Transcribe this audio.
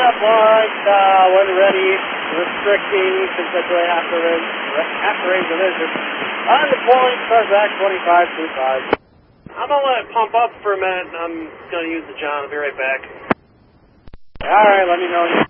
Alright, when ready, restricting conceptually after range division. On deploying, start back 2525. I'm gonna let it pump up for a minute. I'm gonna use the John. I'll be right back. Alright, let me know.